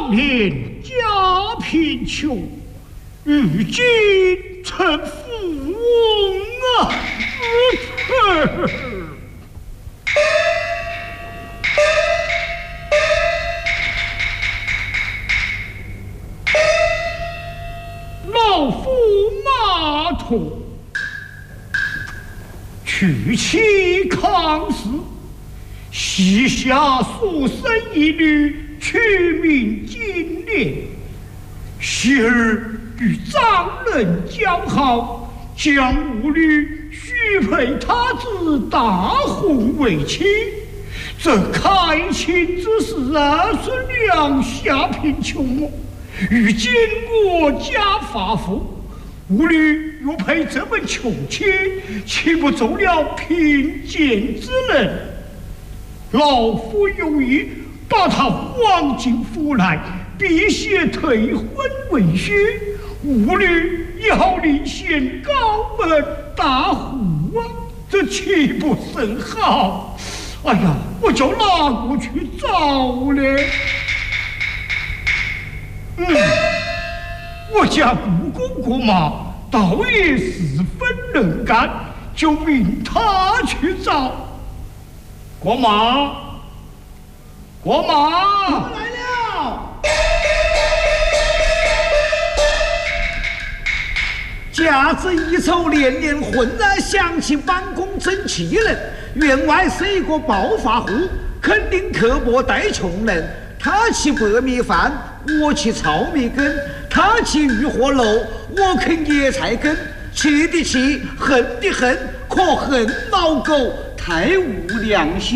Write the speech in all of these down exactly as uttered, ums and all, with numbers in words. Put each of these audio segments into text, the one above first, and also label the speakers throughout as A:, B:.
A: 当年家贫穷，如今成富翁啊！老夫马童，娶妻康氏，膝下所生一女，取名金莲。昔日与丈人交好，将吾女许配他之大红为妻。这开亲之时啊，是两下贫穷。如今我家发富，吾女又配这门穷妻，岂不中了贫贱之人？老夫有意把她往进府来，避邪退婚为婿，吾女也好领衔高门大户啊，这岂不甚好？哎呀，我就拿过去找嘞。嗯，我家姑公姑妈倒也十分能干，就命他去找。国妈，国妈，
B: 我来了。甲子一筹，连连混然想起办公争气人，员外是一个暴发户，肯定刻薄待穷人。他吃白米饭，我吃糙米羹；他吃鱼火肉，我啃野菜根。气的气，恨的恨，可恨老狗太无良心。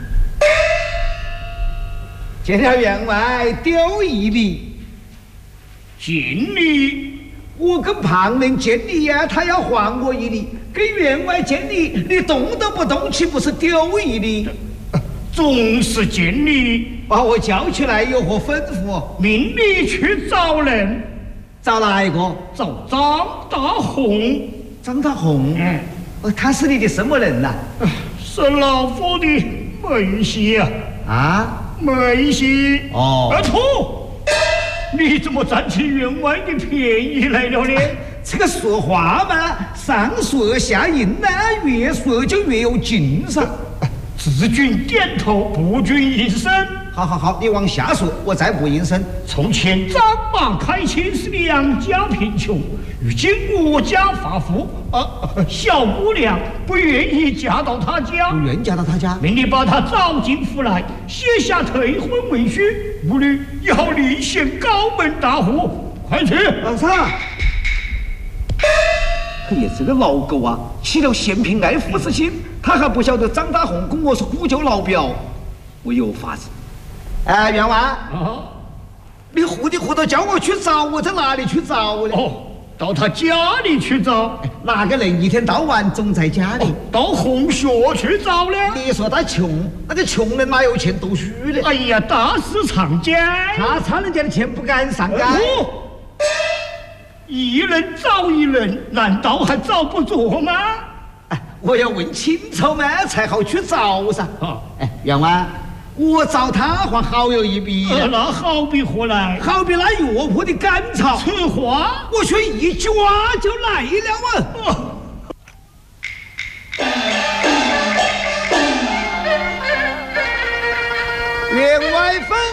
B: 见了员外，丢一礼。
A: 敬礼。
B: 我跟旁人见礼呀、啊，他要还我一礼；跟员外见礼，你动都不动，岂不是丢一礼？
A: 总是见礼。
B: 把我叫起来，有何吩咐？
A: 命你去找人。
B: 找哪一个？
A: 找张大红。
B: 张大红？
A: 嗯，
B: 哦，他是你的什么人呐、
A: 啊？是老夫的妹婿啊！
B: 啊，
A: 妹婿。
B: 哦。
A: 啊吐！你怎么占起员外的便宜来了呢？
B: 这个说话嘛，上说下应呢，越说就越有劲噻。
A: 知君点头，不君应声。
B: 好好好，你往下说，我再不应声。
A: 从前张马开亲是两家贫穷，如今我家发富，啊，小姑娘不愿意嫁到他家，
B: 不愿嫁到他家，
A: 命你把她找进府来，写下退婚为婿，吾女也好立显高门大户。快去！
B: 老三。哎呀，这个老狗啊，起了嫌贫爱富之心，他还不晓得张大红跟我是姑舅老表，我有法子。哎，员外，
A: 啊，
B: 你糊里糊涂叫我去找，我在哪里去找呢？
A: 哦，到他家里去找。
B: 哪个人一天到晚总在家里？
A: 哦、到红学去找呢？
B: 你说他穷，那个穷人哪有钱读书呢？
A: 哎呀，大师长街，
B: 他差人家的钱不敢上街。
A: 哦，一人找一人，难道还找不着吗？
B: 哎，我要问清楚嘛，才好去找噻。
A: 啊，
B: 哎，员外，我找他还好有一比、
A: 呃，那好比何来？
B: 好比那药铺的甘草。
A: 此话
B: 我却一抓就来了啊！哦，员外吩